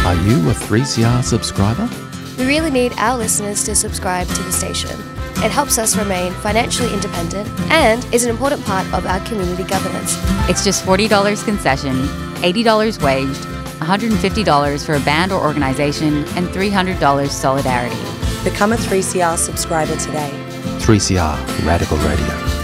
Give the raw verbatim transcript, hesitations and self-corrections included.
Are you a three C R subscriber? We really need our listeners to subscribe to the station. It helps us remain financially independent and is an important part of our community governance. It's just forty dollars concession, eighty dollars waged, one hundred fifty dollars for a band or organisation, and three hundred dollars solidarity. Become a three C R subscriber today. three C R Radical Radio.